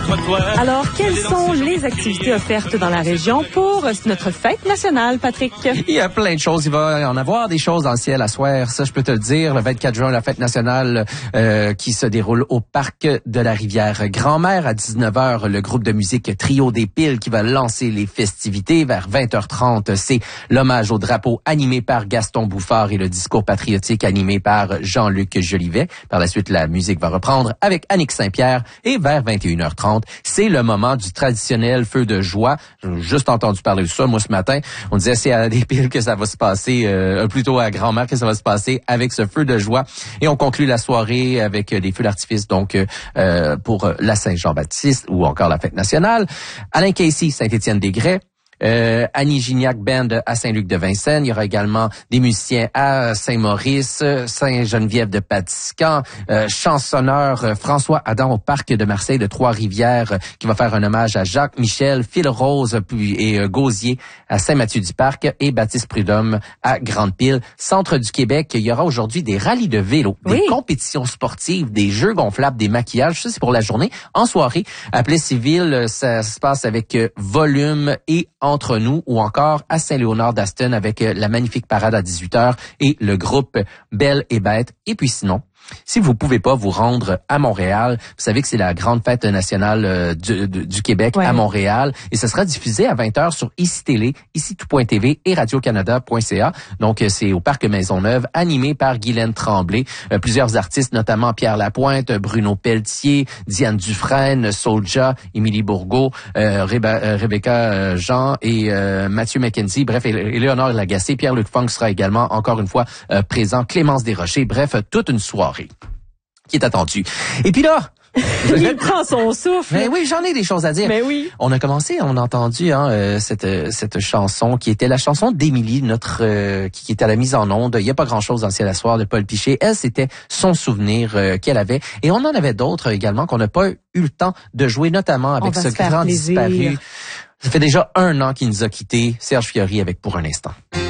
Alors, quelles sont les activités offertes dans la région pour notre fête nationale, Patrick? Il y a plein de choses. Il va y en avoir des choses dans le ciel à soir. Ça, je peux te le dire. Le 24 juin, la fête nationale qui se déroule au parc de la rivière Grand-Mère. À 19h, le groupe de musique Trio des Piles qui va lancer les festivités. Vers 20h30, c'est l'hommage au drapeau animé par Gaston Bouffard et le discours patriotique animé par Jean-Luc Jolivet. Par la suite, la musique va reprendre avec Annick Saint-Pierre. Et vers 21h30, c'est le moment du traditionnel feu de joie. J'ai juste entendu parler de ça, moi, ce matin. On disait c'est à des piles que ça va se passer, plutôt à Grand-Mère que ça va se passer avec ce feu de joie. Et on conclut la soirée avec des feux d'artifice, donc pour la Saint-Jean-Baptiste ou encore la fête nationale. Alain Casey, Saint-Étienne-des-Grès. Annie Gignac Band à Saint-Luc-de-Vincennes. Il y aura également des musiciens à Saint-Maurice, Saint-Geneviève de Patiscan, chansonneur François Adam au Parc de Marseille de Trois-Rivières qui va faire un hommage à Jacques Michel, Phil Rose et Gauzier à Saint-Mathieu-du-Parc et Baptiste Prudhomme à Grande-Pile. Centre du Québec, il y aura aujourd'hui des rallyes de vélo, des compétitions sportives, des jeux gonflables, des maquillages. Ça, c'est pour la journée. En soirée, à Plessisville, ça se passe avec Volume et Entre nous, ou encore à Saint-Léonard d'Aston avec la magnifique parade à 18h et le groupe Belle et Bête. Et puis sinon, si vous pouvez pas vous rendre à Montréal, vous savez que c'est la grande fête nationale du Québec à Montréal et ce sera diffusé à 20h sur ICI Télé, ICI-tout.tv et Radio-Canada.ca. Donc c'est au Parc Maisonneuve, animé par Guylaine Tremblay. Plusieurs artistes, notamment Pierre Lapointe, Bruno Pelletier, Diane Dufresne, Soulja, Émilie Bourgault, Rebecca Jean et Mathieu McKenzie. Bref, et Léonard Lagacé, Pierre-Luc Funk sera également encore une fois présent, Clémence Desrochers. Bref, toute une soirée qui est attendue. Et puis là, il prend son souffle. Mais oui, j'en ai des choses à dire. Mais oui. On a commencé, on a entendu cette chanson qui était la chanson d'Émilie, qui était à la mise en onde. Il y a pas grand-chose dans le ciel à soir de Paul Piché. Elle, c'était son souvenir qu'elle avait. Et on en avait d'autres également qu'on n'a pas eu le temps de jouer, notamment avec ce grand disparu. Ça fait déjà 1 an qu'il nous a quittés, Serge Fiori avec Pour un instant.